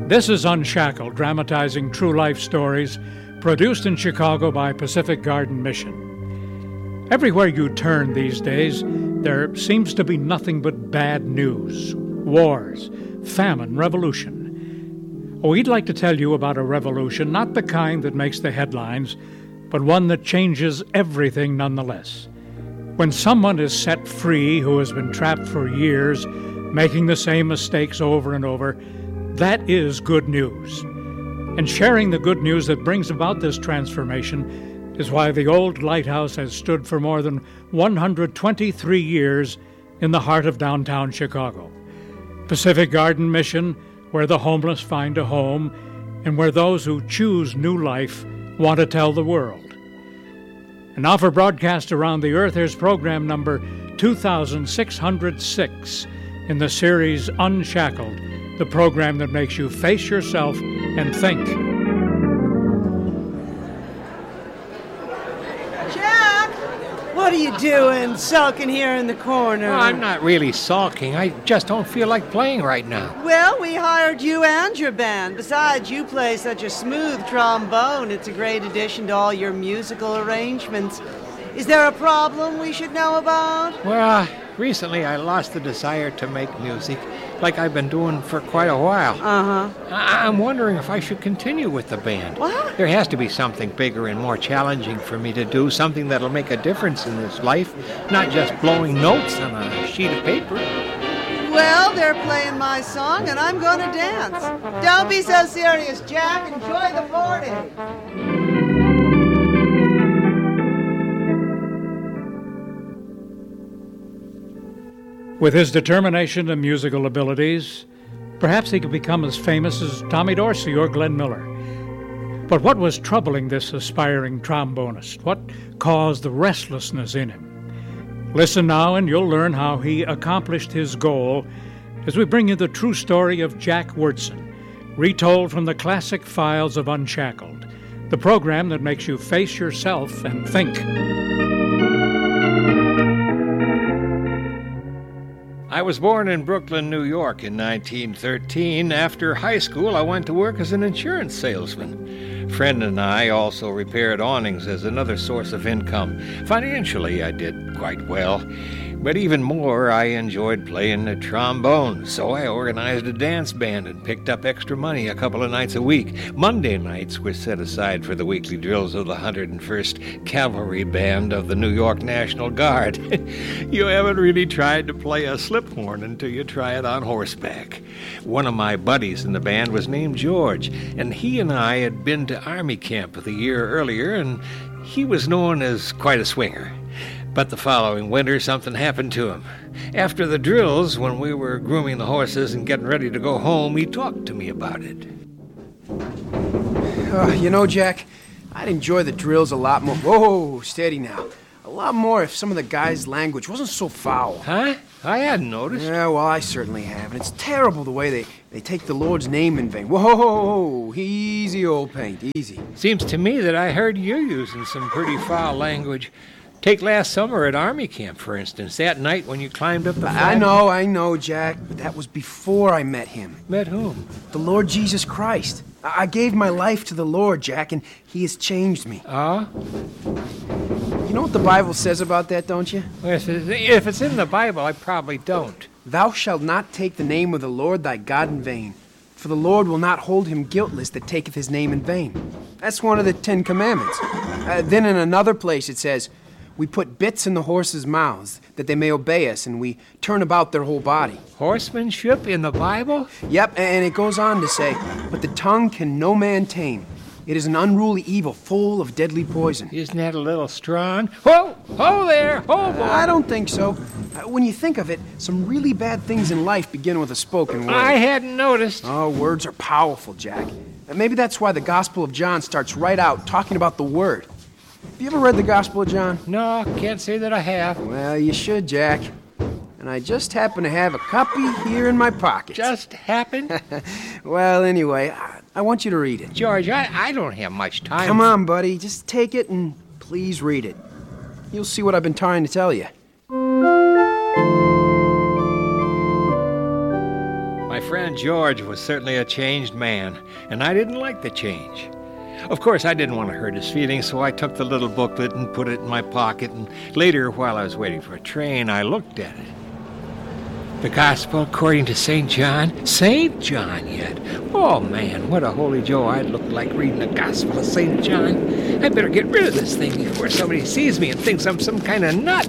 This is Unshackled, dramatizing true life stories, produced in Chicago by Pacific Garden Mission. Everywhere you turn these days, there seems to be nothing but bad news, wars, famine, revolution. We'd like to tell you about a revolution, not the kind that makes the headlines, but one that changes everything nonetheless. When someone is set free who has been trapped for years, making the same mistakes over and over, that is good news. And sharing the good news that brings about this transformation is why the old lighthouse has stood for more than 123 years in the heart of downtown Chicago. Pacific Garden Mission, where the homeless find a home, and where those who choose new life want to tell the world. And now for broadcast around the earth, here's program number 2606 in the series Unshackled, the program that makes you face yourself and think. Jack! What are you doing, sulking here in the corner? Well, I'm not really sulking. I just don't feel like playing right now. Well, we hired you and your band. Besides, you play such a smooth trombone. It's a great addition to all your musical arrangements. Is there a problem we should know about? Well, recently I lost the desire to make music, like I've been doing for quite a while. Uh-huh. I'm wondering if I should continue with the band. What? There has to be something bigger and more challenging for me to do, something that'll make a difference in this life, not just blowing notes on a sheet of paper. Well, they're playing my song, and I'm going to dance. Don't be so serious, Jack. Enjoy the party. With his determination and musical abilities, perhaps he could become as famous as Tommy Dorsey or Glenn Miller. But what was troubling this aspiring trombonist? What caused the restlessness in him? Listen now and you'll learn how he accomplished his goal as we bring you the true story of Jack Wyrtzen, retold from the classic files of Unshackled, the program that makes you face yourself and think. I was born in Brooklyn, New York in 1913. After high school, I went to work as an insurance salesman. A friend and I also repaired awnings as another source of income. Financially, I did quite well. But even more, I enjoyed playing the trombone, so I organized a dance band and picked up extra money a couple of nights a week. Monday nights were set aside for the weekly drills of the 101st Cavalry Band of the New York National Guard. You haven't really tried to play a slip horn until you try it on horseback. One of my buddies in the band was named George, and he and I had been to Army camp the year earlier, and he was known as quite a swinger. But the following winter, something happened to him. After the drills, when we were grooming the horses and getting ready to go home, he talked to me about it. You know, Jack, I'd enjoy the drills a lot more. Whoa, steady now. A lot more if some of the guys' language wasn't so foul. Huh? I hadn't noticed. Yeah, well, I certainly have. And it's terrible the way they take the Lord's name in vain. Whoa, easy, old paint, easy. Seems to me that I heard you using some pretty foul language. Take last summer at Army camp, for instance, that night when you climbed up the flag. I know, Jack, but that was before I met him. Met whom? The Lord Jesus Christ. I gave my life to the Lord, Jack, and he has changed me. Oh? You know what the Bible says about that, don't you? Well, if it's in the Bible, I probably don't. Thou shalt not take the name of the Lord thy God in vain, for the Lord will not hold him guiltless that taketh his name in vain. That's one of the 10 Commandments. Then in another place it says, we put bits in the horses' mouths, that they may obey us, and we turn about their whole body. Horsemanship in the Bible? Yep, and it goes on to say, but the tongue can no man tame. It is an unruly evil full of deadly poison. Isn't that a little strong? Whoa! Ho there! Ho, boy! I don't think so. When you think of it, some really bad things in life begin with a spoken word. I hadn't noticed. Oh, words are powerful, Jack. Maybe that's why the Gospel of John starts right out talking about the Word. Have you ever read the Gospel of John? No, can't say that I have. Well, you should, Jack. And I just happen to have a copy here in my pocket. Just happened? Well, anyway, I want you to read it. George, I don't have much time. Come on, buddy. Just take it and please read it. You'll see what I've been trying to tell you. My friend Aunt George was certainly a changed man, and I didn't like the change. Of course, I didn't want to hurt his feelings, so I took the little booklet and put it in my pocket, and later, while I was waiting for a train, I looked at it. The Gospel according to St. John? St. John yet? Oh, man, what a holy Joe I'd look like reading the Gospel of St. John. I better get rid of this thing before somebody sees me and thinks I'm some kind of nut.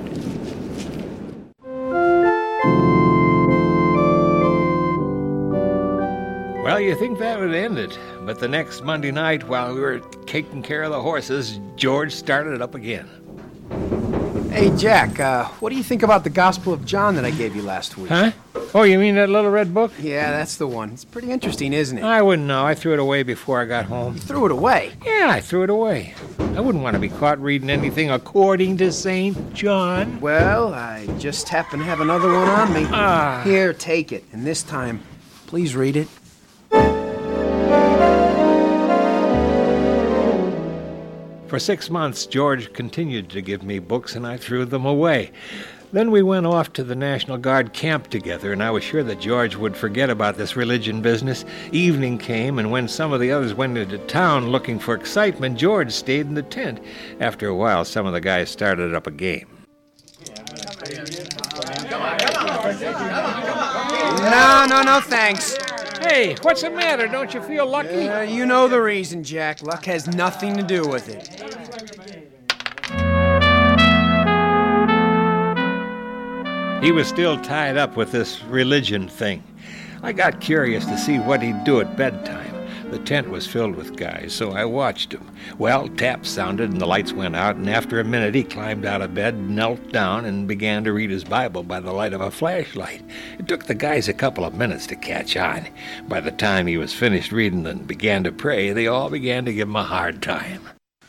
Well, you think that would end it, but the next Monday night, while we were taking care of the horses, George started it up again. Hey, Jack, what do you think about the Gospel of John that I gave you last week? Huh? Oh, you mean that little red book? Yeah, that's the one. It's pretty interesting, isn't it? I wouldn't know. I threw it away before I got home. You threw it away? Yeah, I threw it away. I wouldn't want to be caught reading anything according to St. John. Well, I just happen to have another one on me. Here, take it. And this time, please read it. For 6 months, George continued to give me books, and I threw them away. Then we went off to the National Guard camp together, and I was sure that George would forget about this religion business. Evening came, and when some of the others went into town looking for excitement, George stayed in the tent. After a while, some of the guys started up a game. No, thanks. Hey, what's the matter? Don't you feel lucky? You know the reason, Jack. Luck has nothing to do with it. He was still tied up with this religion thing. I got curious to see what he'd do at bedtime. The tent was filled with guys, so I watched him. Well, taps sounded and the lights went out, and after a minute he climbed out of bed, knelt down, and began to read his Bible by the light of a flashlight. It took the guys a couple of minutes to catch on. By the time he was finished reading and began to pray, they all began to give him a hard time.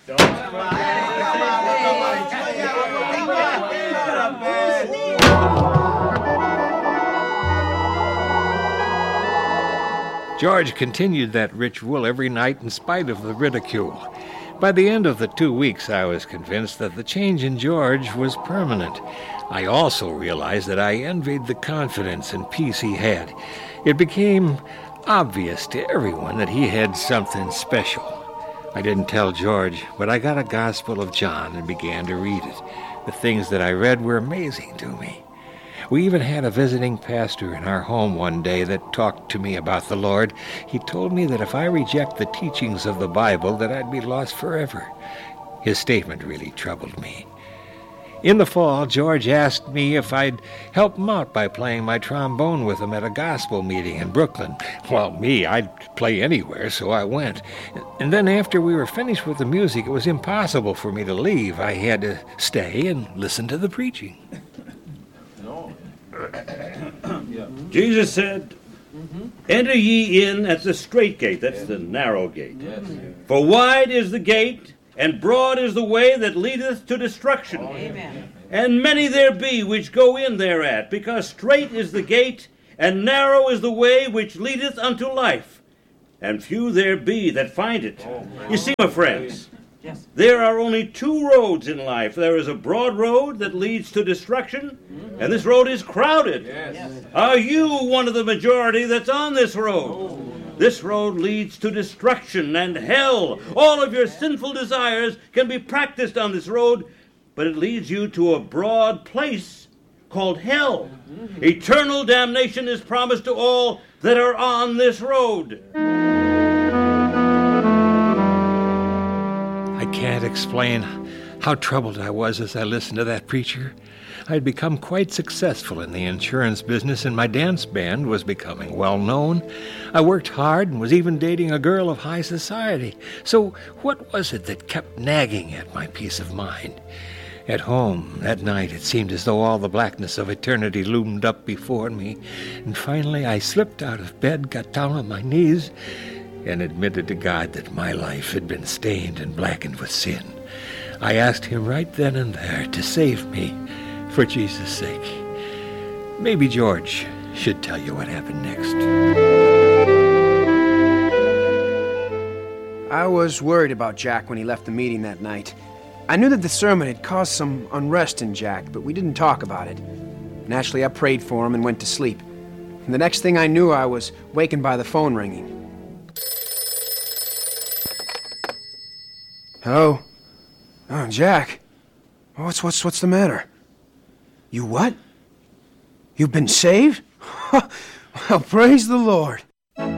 George continued that ritual every night in spite of the ridicule. By the end of the 2 weeks, I was convinced that the change in George was permanent. I also realized that I envied the confidence and peace he had. It became obvious to everyone that he had something special. I didn't tell George, but I got a Gospel of John and began to read it. The things that I read were amazing to me. We even had a visiting pastor in our home one day that talked to me about the Lord. He told me that if I reject the teachings of the Bible, that I'd be lost forever. His statement really troubled me. In the fall, George asked me if I'd help him out by playing my trombone with him at a gospel meeting in Brooklyn. Well, I'd play anywhere, so I went. And then after we were finished with the music, it was impossible for me to leave. I had to stay and listen to the preaching. Jesus said, "Enter ye in at the strait gate," that's the narrow gate. "For wide is the gate, and broad is the way that leadeth to destruction. Amen. And many there be which go in thereat, because strait is the gate, and narrow is the way which leadeth unto life, and few there be that find it." You see, my friends, there are only two roads in life. There is a broad road that leads to destruction, and this road is crowded. Are you one of the majority that's on this road? This road leads to destruction and hell. All of your sinful desires can be practiced on this road, but it leads you to a broad place called hell. Eternal damnation is promised to all that are on this road. I can't explain how troubled I was as I listened to that preacher. I'd become quite successful in the insurance business, and my dance band was becoming well known. I worked hard and was even dating a girl of high society. So what was it that kept nagging at my peace of mind? At home, that night, it seemed as though all the blackness of eternity loomed up before me. And finally, I slipped out of bed, got down on my knees, and admitted to God that my life had been stained and blackened with sin. I asked him right then and there to save me, for Jesus' sake. Maybe George should tell you what happened next. I was worried about Jack when he left the meeting that night. I knew that the sermon had caused some unrest in Jack, but we didn't talk about it. Naturally, I prayed for him and went to sleep. And the next thing I knew, I was wakened by the phone ringing. Hello? Oh, Jack. What's the matter? You what? You've been saved? Well, praise the Lord. When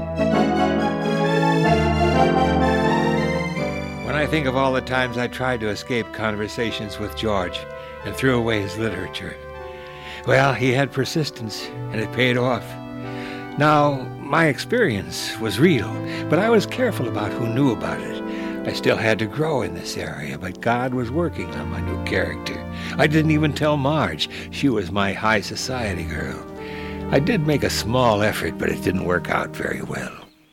I think of all the times I tried to escape conversations with George and threw away his literature, well, he had persistence, and it paid off. Now, my experience was real, but I was careful about who knew about it. I still had to grow in this area, but God was working on my new character. I didn't even tell Marge. She was my high society girl. I did make a small effort, but it didn't work out very well.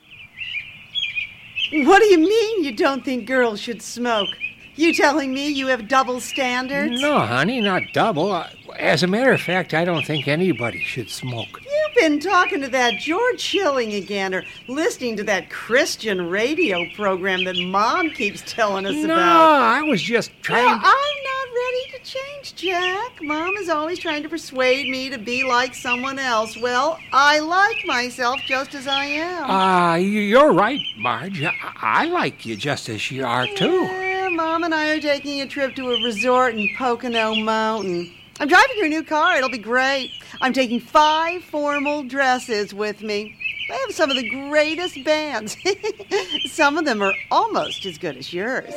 What do you mean you don't think girls should smoke? You telling me you have double standards? No, honey, not double. As a matter of fact, I don't think anybody should smoke. You've been talking to that George Schilling again, or listening to that Christian radio program that Mom keeps telling us No, about. I was just trying... Well, I'm not ready to change, Jack. Mom is always trying to persuade me to be like someone else. Well, I like myself just as I am. You're right, Marge. I like you just as you are, too. Yeah, Mom and I are taking a trip to a resort in Pocono Mountain. I'm driving her new car. It'll be great. I'm taking 5 formal dresses with me. They have some of the greatest bands. Some of them are almost as good as yours.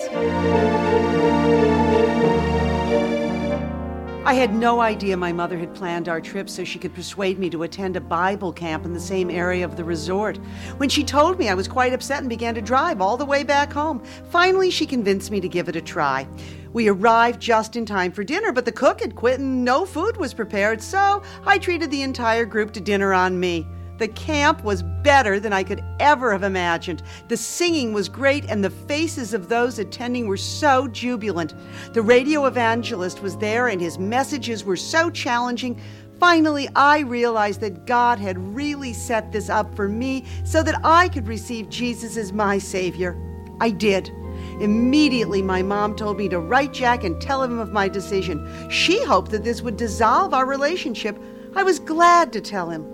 I had no idea my mother had planned our trip so she could persuade me to attend a Bible camp in the same area of the resort. When she told me, I was quite upset and began to drive all the way back home. Finally, she convinced me to give it a try. We arrived just in time for dinner, but the cook had quit and no food was prepared, so I treated the entire group to dinner on me. The camp was better than I could ever have imagined. The singing was great, and the faces of those attending were so jubilant. The radio evangelist was there, and his messages were so challenging. Finally, I realized that God had really set this up for me so that I could receive Jesus as my Savior. I did. Immediately, my mom told me to write Jack and tell him of my decision. She hoped that this would dissolve our relationship. I was glad to tell him.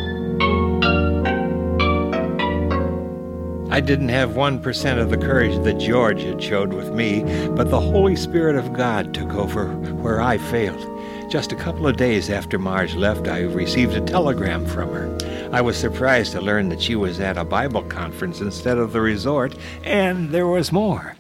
I didn't have 1% of the courage that George had showed with me, but the Holy Spirit of God took over where I failed. Just a couple of days after Marge left, I received a telegram from her. I was surprised to learn that she was at a Bible conference instead of the resort, and there was more.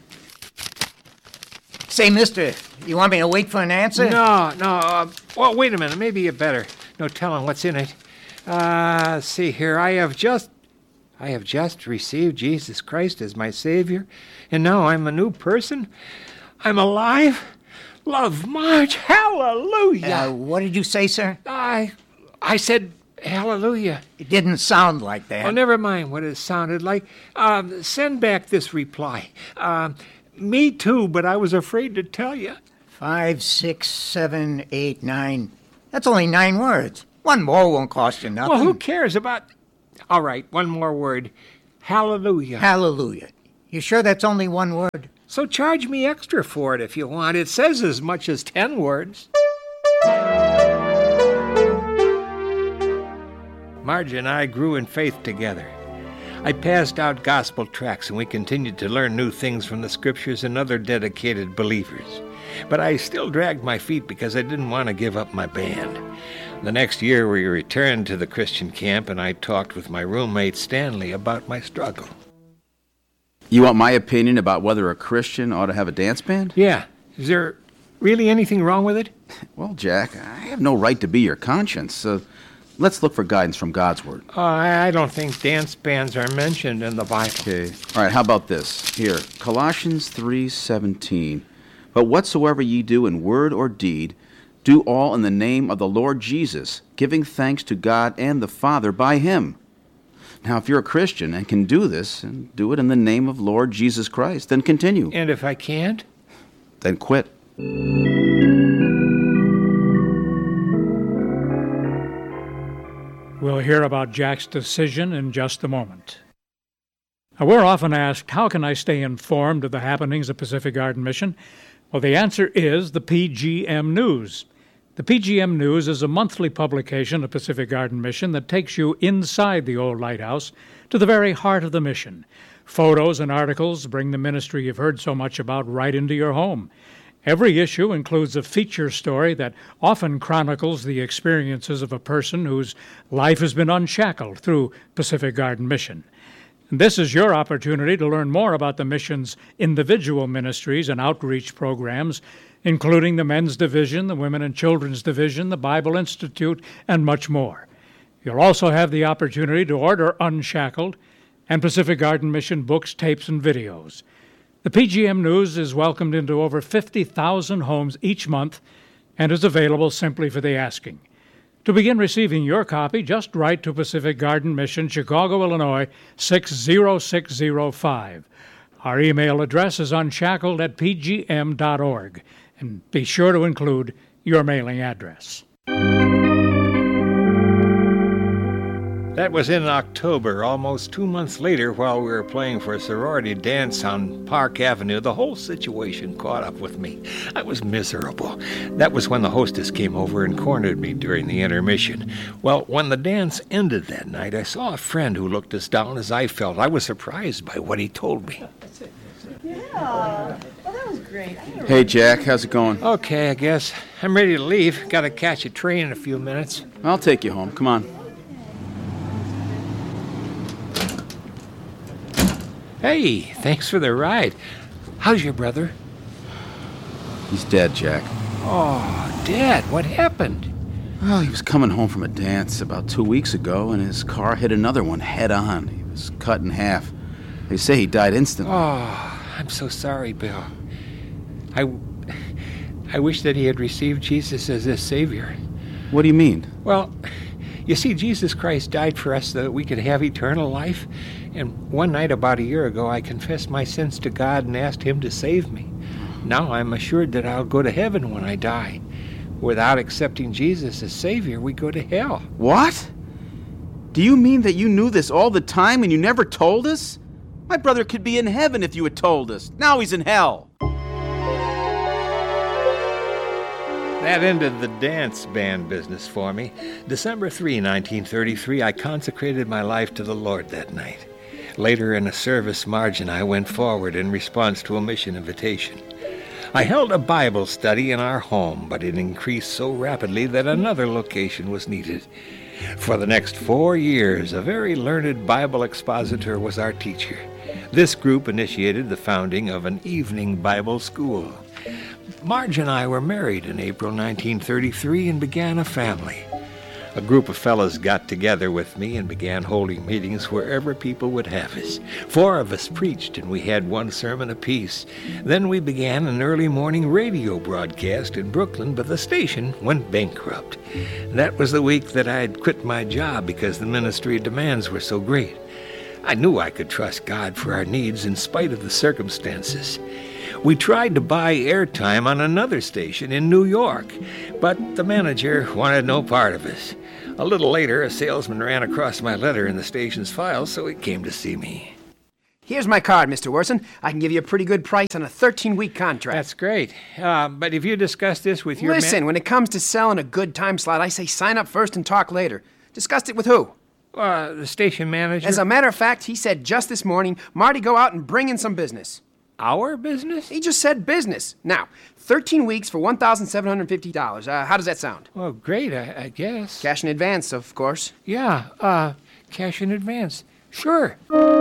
Say, mister, you want me to wait for an answer? No. Well, wait a minute. Maybe you better. No telling what's in it. See here. I have just received Jesus Christ as my Savior, and now I'm a new person. I'm alive. Love, Marge. Hallelujah. What did you say, sir? I said hallelujah. It didn't sound like that. Oh, never mind what it sounded like. Send back this reply. Me too, but I was afraid to tell you. 5, 6, 7, 8, 9. That's only 9 words. One more won't cost you nothing. Well, who cares about... All right, one more word. Hallelujah. Hallelujah. You sure that's only 1 word? So charge me extra for it if you want. It says as much as 10 words. Marge and I grew in faith together. I passed out gospel tracts, and we continued to learn new things from the scriptures and other dedicated believers. But I still dragged my feet because I didn't want to give up my band. The next year, we returned to the Christian camp, and I talked with my roommate Stanley about my struggle. You want my opinion about whether a Christian ought to have a dance band? Yeah. Is there really anything wrong with it? Well, Jack, I have no right to be your conscience. Let's look for guidance from God's Word. I don't think dance bands are mentioned in the Bible. Okay. All right, how about this? Here, Colossians 3:17. But whatsoever ye do in word or deed, do all in the name of the Lord Jesus, giving thanks to God and the Father by Him. Now, if you're a Christian and can do this, and do it in the name of Lord Jesus Christ, then continue. And if I can't? Then quit. We'll hear about Jack's decision in just a moment. Now, we're often asked, how can I stay informed of the happenings of Pacific Garden Mission? Well, the answer is the PGM News. The PGM News is a monthly publication of Pacific Garden Mission that takes you inside the old lighthouse to the very heart of the mission. Photos and articles bring the ministry you've heard so much about right into your home. Every issue includes a feature story that often chronicles the experiences of a person whose life has been unshackled through Pacific Garden Mission. This is your opportunity to learn more about the mission's individual ministries and outreach programs, including the Men's Division, the Women and Children's Division, the Bible Institute, and much more. You'll also have the opportunity to order Unshackled and Pacific Garden Mission books, tapes, and videos. The PGM News is welcomed into over 50,000 homes each month and is available simply for the asking. To begin receiving your copy, just write to Pacific Garden Mission, Chicago, Illinois, 60605. Our email address is unshackled@pgm.org, and be sure to include your mailing address. That was in October. Almost 2 months later, while we were playing for a sorority dance on Park Avenue, the whole situation caught up with me. I was miserable. That was when the hostess came over and cornered me during the intermission. Well, when the dance ended that night, I saw a friend who looked as down as I felt. I was surprised by what he told me. Yeah. Well, that was great. Hey, Jack, how's it going? Okay, I guess. I'm ready to leave. Got to catch a train in a few minutes. I'll take you home. Come on. Hey, thanks for the ride. How's your brother? He's dead, Jack. Oh, Dad, what happened? Well, he was coming home from a dance about 2 weeks ago, and his car hit another one head on. He was cut in half. They say he died instantly. Oh, I'm so sorry, Bill. I wish that he had received Jesus as his Savior. What do you mean? Well, you see, Jesus Christ died for us so that we could have eternal life. And one night about a year ago, I confessed my sins to God and asked Him to save me. Now I'm assured that I'll go to heaven when I die. Without accepting Jesus as Savior, we go to hell. What? Do you mean that you knew this all the time and you never told us? My brother could be in heaven if you had told us. Now he's in hell. That ended the dance band business for me. December 3, 1933, I consecrated my life to the Lord that night. Later in a service, Marge and I went forward in response to a mission invitation. I held a Bible study in our home, but it increased so rapidly that another location was needed. For the next 4 years, a very learned Bible expositor was our teacher. This group initiated the founding of an evening Bible school. Marge and I were married in April 1933 and began a family. A group of fellows got together with me and began holding meetings wherever people would have us. 4 of us preached, and we had 1 sermon apiece. Then we began an early morning radio broadcast in Brooklyn, but the station went bankrupt. That was the week that I had quit my job because the ministry demands were so great. I knew I could trust God for our needs in spite of the circumstances. We tried to buy airtime on another station in New York, but the manager wanted no part of us. A little later, a salesman ran across my letter in the station's files, so he came to see me. Here's my card, Mr. Worson. I can give you a pretty good price on a 13-week contract. That's great. But if you discuss this with your Listen, when it comes to selling a good time slot, I say sign up first and talk later. Discussed it with who? The station manager. As a matter of fact, he said just this morning, Marty, go out and bring in some business. Our business? He just said business. Now, 13 weeks for $1,750. How does that sound? Well, great, I guess. Cash in advance, of course. Yeah, cash in advance. Sure.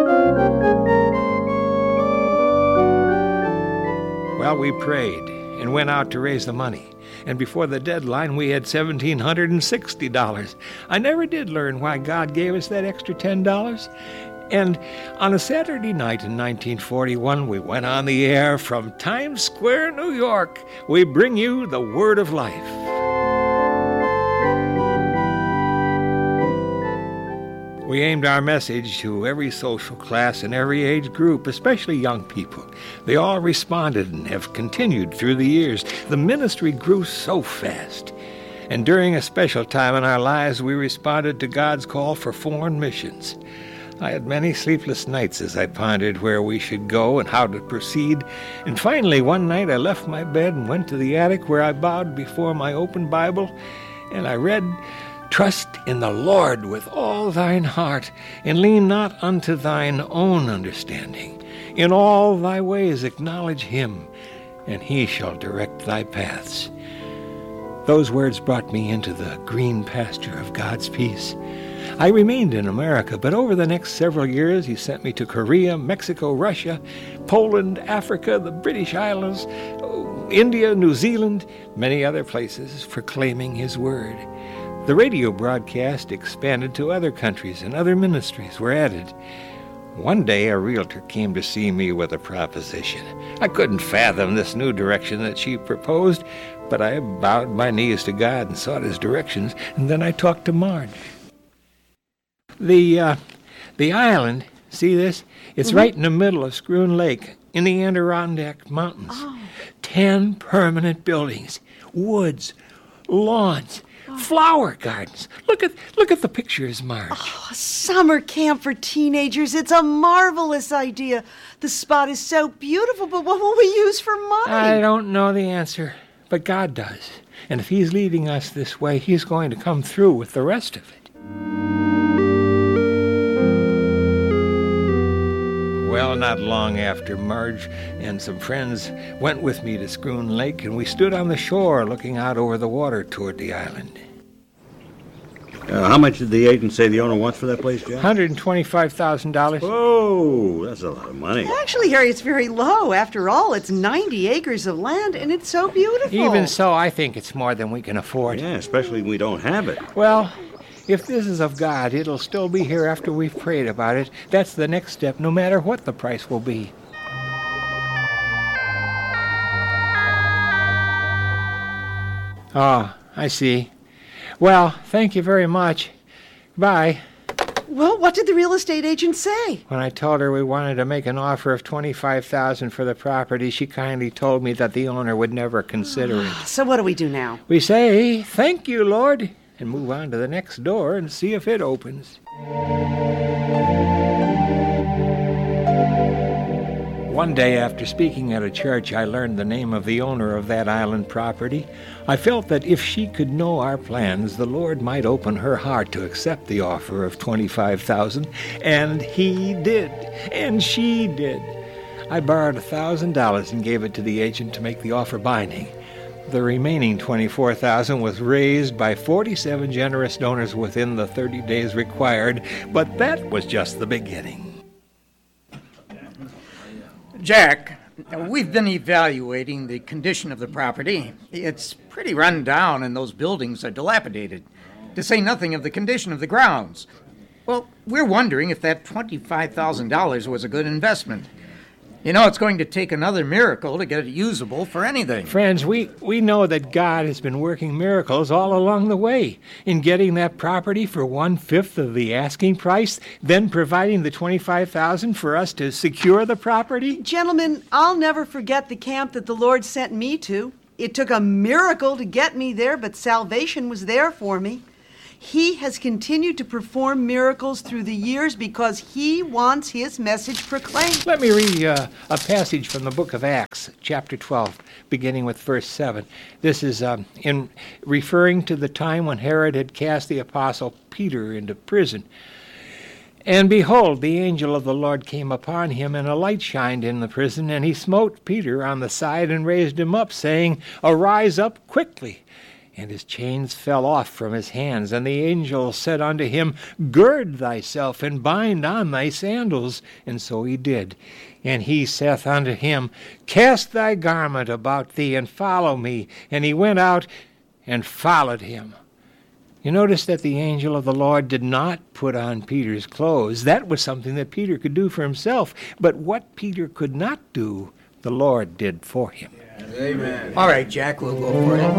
Well, we prayed and went out to raise the money. And before the deadline, we had $1,760. I never did learn why God gave us that extra $10. And on a Saturday night in 1941, we went on the air from Times Square, New York. We bring you the Word of Life. We aimed our message to every social class and every age group, especially young people. They all responded and have continued through the years. The ministry grew so fast. And during a special time in our lives, we responded to God's call for foreign missions. I had many sleepless nights as I pondered where we should go and how to proceed, and finally one night I left my bed and went to the attic where I bowed before my open Bible, and I read, "Trust in the Lord with all thine heart, and lean not unto thine own understanding. In all thy ways acknowledge him, and he shall direct thy paths." Those words brought me into the green pasture of God's peace. I remained in America, but over the next several years he sent me to Korea, Mexico, Russia, Poland, Africa, the British Islands, India, New Zealand, many other places, proclaiming his word. The radio broadcast expanded to other countries, and other ministries were added. One day a realtor came to see me with a proposition. I couldn't fathom this new direction that she proposed, but I bowed my knees to God and sought his directions, and then I talked to Marge. The island, see this? It's right in the middle of Scroon Lake, in the Adirondack Mountains. Oh. 10 permanent buildings, woods, lawns, flower gardens. Look at the pictures, Marge. A summer camp for teenagers. It's a marvelous idea. The spot is so beautiful, but what will we use for money? I don't know the answer, but God does. And if he's leading us this way, he's going to come through with the rest of it. Well, not long after, Marge and some friends went with me to Scroon Lake, and we stood on the shore looking out over the water toward the island. How much did the agent say the owner wants for that place, Jack? $125,000. Oh, that's a lot of money. Actually, Harry, it's very low. After all, it's 90 acres of land, and it's so beautiful. Even so, I think it's more than we can afford. Yeah, especially when we don't have it. Well, if this is of God, it'll still be here after we've prayed about it. That's the next step, no matter what the price will be. Oh, I see. Well, thank you very much. Bye. Well, what did the real estate agent say? When I told her we wanted to make an offer of $25,000 for the property, she kindly told me that the owner would never consider it. So what do we do now? We say, "Thank you, Lord," and move on to the next door and see if it opens. One day after speaking at a church, I learned the name of the owner of that island property. I felt that if she could know our plans, the Lord might open her heart to accept the offer of $25,000, and he did, and she did. I borrowed $1,000 and gave it to the agent to make the offer binding. The remaining $24,000 was raised by 47 generous donors within the 30 days required, but that was just the beginning. Jack, we've been evaluating the condition of the property. It's pretty run down and those buildings are dilapidated, to say nothing of the condition of the grounds. Well, we're wondering if that $25,000 was a good investment. You know, it's going to take another miracle to get it usable for anything. Friends, we know that God has been working miracles all along the way in getting that property for 1/5 of the asking price, then providing the $25,000 for us to secure the property. Gentlemen, I'll never forget the camp that the Lord sent me to. It took a miracle to get me there, but salvation was there for me. He has continued to perform miracles through the years because he wants his message proclaimed. Let me read a passage from the book of Acts, chapter 12, beginning with verse 7. This is in referring to the time when Herod had cast the apostle Peter into prison. "And behold, the angel of the Lord came upon him, and a light shined in the prison, and he smote Peter on the side and raised him up, saying, Arise up quickly. And his chains fell off from his hands, and the angel said unto him, Gird thyself, and bind on thy sandals. And so he did. And he saith unto him, Cast thy garment about thee, and follow me. And he went out and followed him." You notice that the angel of the Lord did not put on Peter's clothes. That was something that Peter could do for himself. But what Peter could not do, the Lord did for him. Amen. All right, Jack, we'll go for it.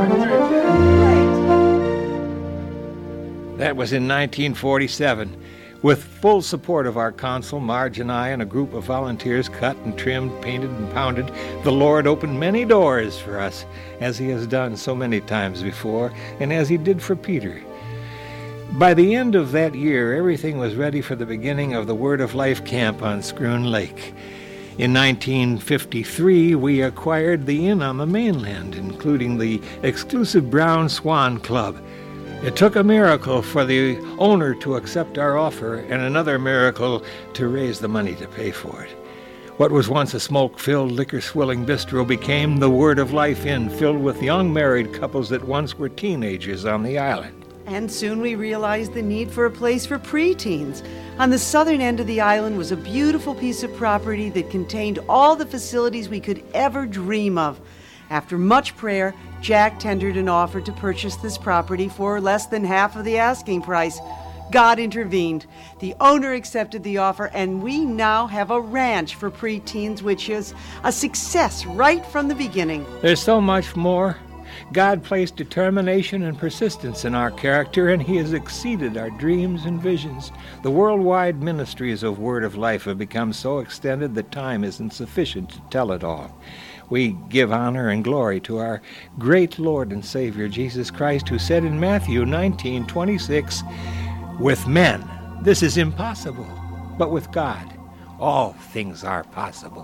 That was in 1947. With full support of our consul, Marge and I, and a group of volunteers cut and trimmed, painted and pounded, the Lord opened many doors for us, as he has done so many times before, and as he did for Peter. By the end of that year, everything was ready for the beginning of the Word of Life camp on Scroon Lake. In 1953, we acquired the inn on the mainland, including the exclusive Brown Swan Club. It took a miracle for the owner to accept our offer and another miracle to raise the money to pay for it. What was once a smoke-filled, liquor-swilling bistro became the Word of Life Inn, filled with young married couples that once were teenagers on the island. And soon we realized the need for a place for preteens. On the southern end of the island was a beautiful piece of property that contained all the facilities we could ever dream of. After much prayer, Jack tendered an offer to purchase this property for less than half of the asking price. God intervened. The owner accepted the offer, and we now have a ranch for preteens, which is a success right from the beginning. There's so much more. God placed determination and persistence in our character, and He has exceeded our dreams and visions. The worldwide ministries of Word of Life have become so extended that time isn't sufficient to tell it all. We give honor and glory to our great Lord and Savior, Jesus Christ, who said in Matthew 19:26, "With men, this is impossible, but with God, all things are possible."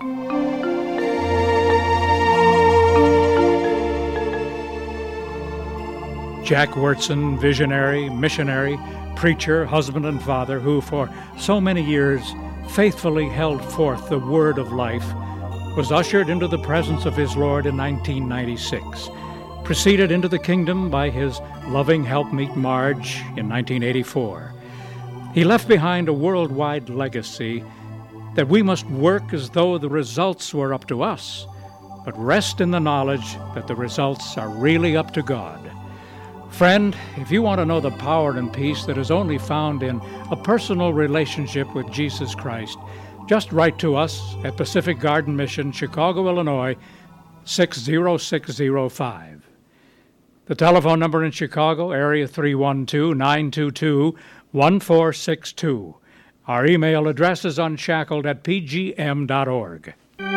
Jack Wyrtzen, visionary, missionary, preacher, husband, and father, who for so many years faithfully held forth the Word of Life, was ushered into the presence of his Lord in 1996, preceded into the kingdom by his loving helpmeet Marge in 1984. He left behind a worldwide legacy that we must work as though the results were up to us, but rest in the knowledge that the results are really up to God. Friend, if you want to know the power and peace that is only found in a personal relationship with Jesus Christ, just write to us at Pacific Garden Mission, Chicago, Illinois, 60605. The telephone number in Chicago, area 312-922-1462. Our email address is unshackled@pgm.org.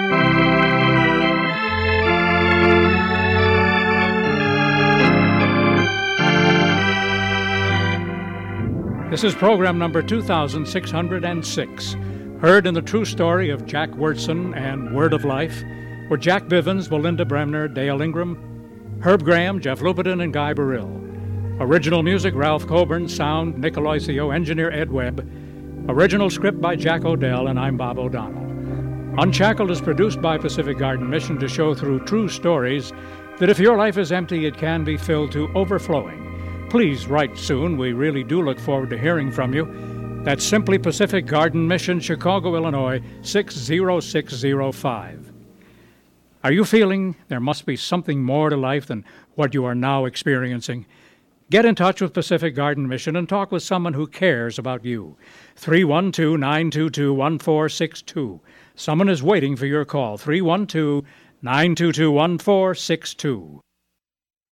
This is program number 2606, heard in the true story of Jack Wyrtzen and Word of Life, were Jack Bivens, Belinda Bremner, Dale Ingram, Herb Graham, Jeff Lupetin, and Guy Burrill. Original music, Ralph Coburn. Sound, Nick Aloisio. Engineer, Ed Webb. Original script by Jack O'Dell, and I'm Bob O'Donnell. Unshackled is produced by Pacific Garden Mission to show through true stories that if your life is empty, it can be filled to overflowing. Please write soon. We really do look forward to hearing from you. That's simply Pacific Garden Mission, Chicago, Illinois, 60605. Are you feeling there must be something more to life than what you are now experiencing? Get in touch with Pacific Garden Mission and talk with someone who cares about you. 312-922-1462. Someone is waiting for your call. 312-922-1462.